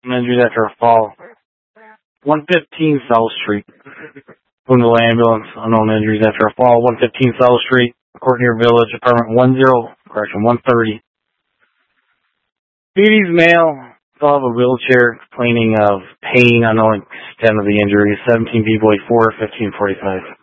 Injuries after a fall. 115 South Street. Boonville ambulance. Unknown injuries after a fall. 115 South Street. Courtney Village. Apartment 130. Beatty's male. Saw a wheelchair complaining of pain. Unknown extent of the injury. 17 B-boy 4, 1545.